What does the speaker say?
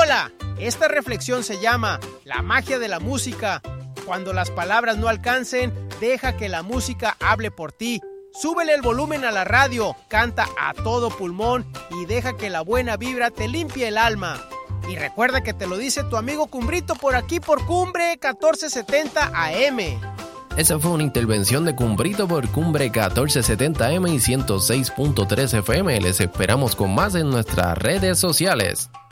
Hola, esta reflexión se llama La magia de la música. Cuando las palabras no alcancen, deja que la música hable por ti. Súbele el volumen a la radio, canta a todo pulmón y deja que la buena vibra te limpie el alma. Y recuerda que te lo dice tu amigo Cumbrito por aquí por Cumbre 1470 AM. Esa fue una intervención de Cumbrito por Cumbre 1470 AM y 106.3 FM. Les esperamos con más en nuestras redes sociales.